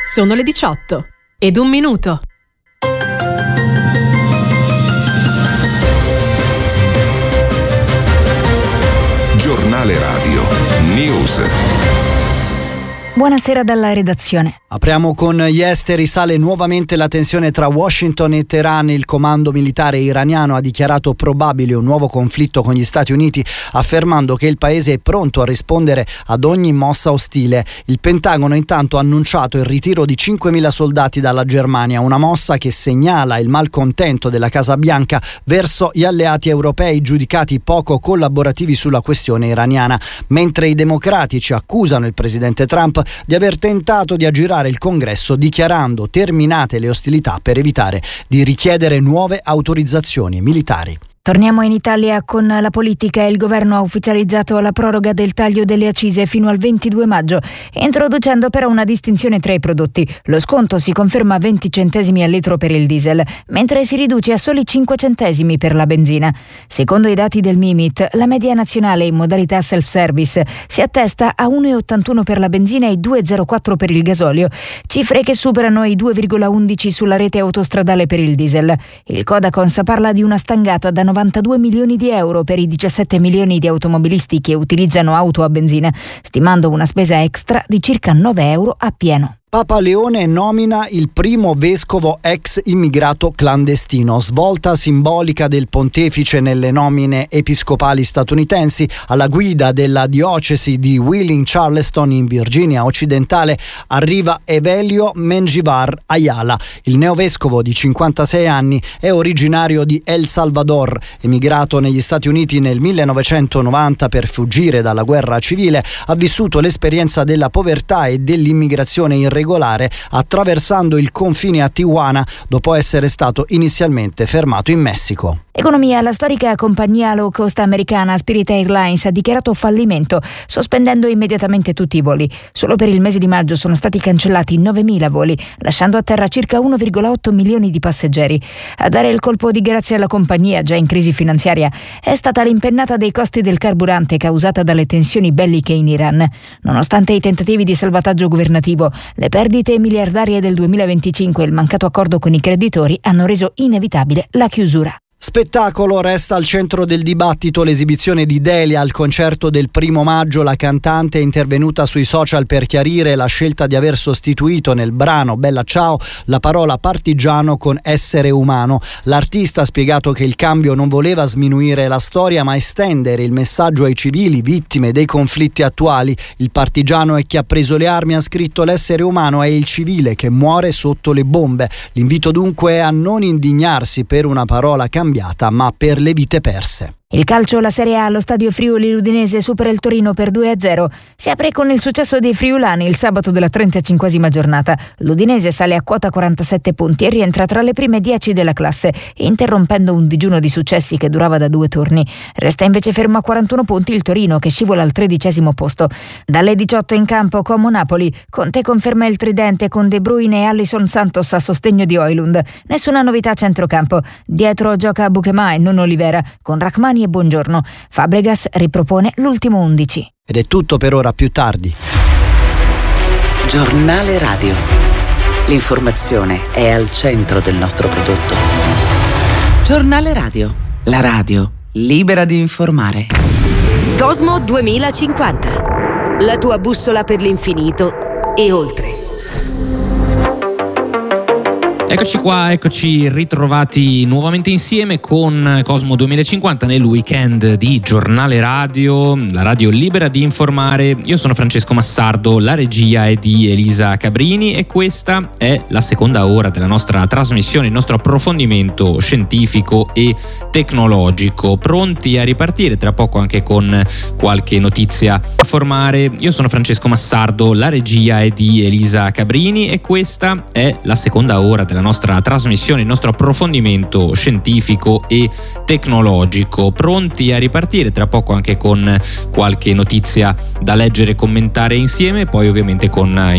Sono le 18:01. Giornale Radio News. Buonasera dalla redazione. Apriamo con gli esteri. Sale nuovamente la tensione tra Washington e Teheran. Il comando militare iraniano ha dichiarato probabile un nuovo conflitto con gli Stati Uniti, affermando che il paese è pronto a rispondere ad ogni mossa ostile. Il Pentagono intanto ha annunciato il ritiro di 5.000 soldati dalla Germania, una mossa che segnala il malcontento della Casa Bianca verso gli alleati europei giudicati poco collaborativi sulla questione iraniana, mentre i democratici accusano il presidente Trump di aver tentato di aggirare il Congresso dichiarando terminate le ostilità per evitare di richiedere nuove autorizzazioni militari. Torniamo in Italia con la politica. Il governo ha ufficializzato la proroga del taglio delle accise fino al 22 maggio, introducendo però una distinzione tra i prodotti. Lo sconto si conferma a 20 centesimi al litro per il diesel, mentre si riduce a soli 5 centesimi per la benzina. Secondo i dati del Mimit, la media nazionale in modalità self-service si attesta a 1,81 per la benzina e 2,04 per il gasolio, cifre che superano i 2,11 sulla rete autostradale per il diesel. Il Codacons parla di una stangata da 92 milioni di euro per i 17 milioni di automobilisti che utilizzano auto a benzina, stimando una spesa extra di circa 9 euro a pieno. Papa Leone nomina il primo vescovo ex immigrato clandestino, svolta simbolica del pontefice nelle nomine episcopali statunitensi. Alla guida della diocesi di Wheeling Charleston in Virginia occidentale arriva Evelio Menjivar Ayala. Il neovescovo di 56 anni è originario di El Salvador, emigrato negli Stati Uniti nel 1990 per fuggire dalla guerra civile. Ha vissuto l'esperienza della povertà e dell'immigrazione irregolare, attraversando il confine a Tijuana dopo essere stato inizialmente fermato in Messico. Economia. La storica compagnia low cost americana Spirit Airlines ha dichiarato fallimento, sospendendo immediatamente tutti i voli. Solo per il mese di maggio sono stati cancellati 9.000 voli, lasciando a terra circa 1,8 milioni di passeggeri. A dare il colpo di grazia alla compagnia, già in crisi finanziaria, è stata l'impennata dei costi del carburante causata dalle tensioni belliche in Iran. Nonostante i tentativi di salvataggio governativo, le perdite miliardarie del 2025 e il mancato accordo con i creditori hanno reso inevitabile la chiusura. Spettacolo. Resta al centro del dibattito l'esibizione di Delia al concerto del 1 maggio. La cantante è intervenuta sui social per chiarire la scelta di aver sostituito nel brano Bella Ciao la parola partigiano con essere umano. L'artista ha spiegato che il cambio non voleva sminuire la storia ma estendere il messaggio ai civili vittime dei conflitti attuali. Il partigiano è chi ha preso le armi, ha scritto. L'essere umano è il civile che muore sotto le bombe. L'invito dunque è a non indignarsi per una parola cambiata, ma per le vite perse. Il calcio, la Serie A, allo stadio Friuli l'Udinese supera il Torino per 2-0. Si apre con il successo dei friulani il sabato della 35esima giornata. L'Udinese sale a quota 47 punti e rientra tra le prime 10 della classe, interrompendo un digiuno di successi che durava da 2 turni. Resta invece fermo a 41 punti il Torino, che scivola al 13° posto. Dalle 18 in campo Como-Napoli. Conte conferma il tridente con De Bruyne e Alisson Santos a sostegno di Højlund. Nessuna novità a centrocampo. Dietro gioca Bukema e non Olivera, con Rachmani e Buongiorno. Fabregas ripropone l'ultimo 11. Ed è tutto per ora, più tardi. Giornale Radio. L'informazione è al centro del nostro prodotto. Giornale Radio. La radio libera di informare. Cosmo 2050. La tua bussola per l'infinito e oltre. Eccoci qua, eccoci ritrovati nuovamente insieme con Cosmo 2050 nel weekend di Giornale Radio, la radio libera di informare. Io sono Francesco Massardo, la regia è di Elisa Cabrini e questa è la seconda ora della nostra trasmissione, il nostro approfondimento scientifico e tecnologico. Pronti a ripartire tra poco anche con qualche notizia a informare. Io sono Francesco Massardo, la regia è di Elisa Cabrini e questa è la seconda ora della nostra trasmissione, il nostro approfondimento scientifico e tecnologico. Pronti a ripartire tra poco anche con qualche notizia da leggere e commentare insieme, poi ovviamente con